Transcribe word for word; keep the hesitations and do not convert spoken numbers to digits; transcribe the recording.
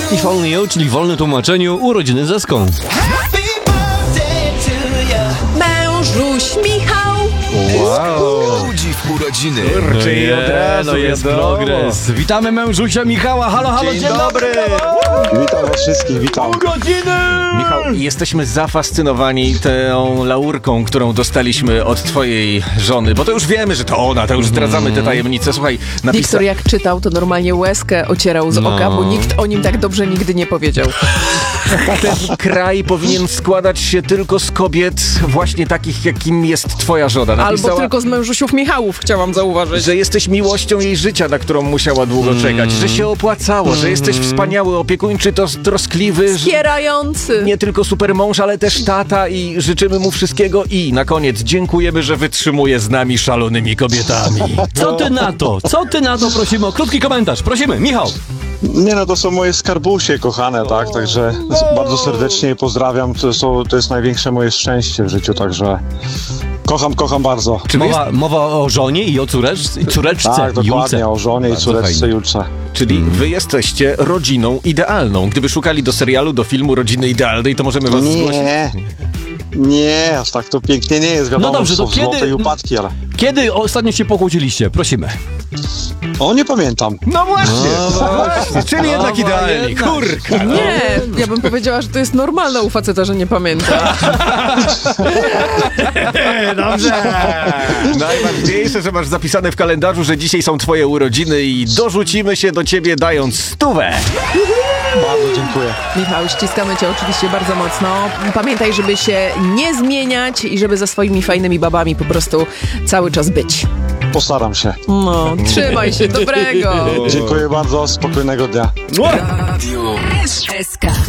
If Only You, czyli w wolnym tłumaczeniu urodziny zeską. Mężuś Michał. Wow. Ludzi w urodziny. No je, od razu no jest wiadomo. Progres. Witamy mężusia Michała. Halo, halo, dzień, dzień dobry. dobry. Witam was wszystkich, witam. Urodziny! Michał, jesteśmy zafascynowani tą laurką, którą dostaliśmy od twojej żony, bo to już wiemy, że to ona, to już zdradzamy te tajemnice. Słuchaj, napisa... Wiktor jak czytał, to normalnie łezkę ocierał z No. oka, bo nikt o nim tak dobrze nigdy nie powiedział. Ten kraj powinien składać się tylko z kobiet właśnie takich, jakim jest twoja żona. Napisała, Albo tylko z mężusiów Michałów, chciałam zauważyć. że jesteś miłością jej życia, na którą musiała długo czekać, że się opłacało, że jesteś wspaniały, opiekuńczy, to troskliwy, że Wspierający. nie tylko super mąż, ale też tata i życzymy mu wszystkiego i na koniec dziękujemy, że wytrzymuje z nami szalonymi kobietami. Co ty na to? Co ty na to? Prosimy o krótki komentarz. Prosimy, Michał. Nie no, to są moje skarbusie kochane, tak, także bardzo serdecznie je pozdrawiam, to, są, to jest największe moje szczęście w życiu, także kocham, kocham bardzo. Czy Mowa, jest, mowa o żonie i o córeczce, córeczce Tak, dokładnie, Julce. o żonie i Bardzo córeczce fajnie. Julce. czyli wy jesteście rodziną idealną. Gdyby szukali do serialu, do filmu Rodziny Idealnej, to możemy was zgłosić. Nie, nie, aż tak to pięknie nie jest, wiadomo, No dobrze, że są to kiedy- złote i upadki, ale... Kiedy ostatnio się pokłóciliście? Prosimy. O, nie pamiętam. No właśnie, właśnie, czyli jednak No, idealni. jednak. Kurka. no. Nie, ja bym powiedziała, że to jest normalne u faceta, że nie pamięta. Dobrze. Najważniejsze, że masz zapisane w kalendarzu, że dzisiaj są twoje urodziny i dorzucimy się do ciebie dając stówę. Bardzo dziękuję. Michał, ściskamy cię oczywiście bardzo mocno. Pamiętaj, żeby się nie zmieniać i żeby ze swoimi fajnymi babami po prostu cały czas być. Postaram się. No, trzymaj się, dobrego. Dziękuję bardzo, spokojnego dnia. S K.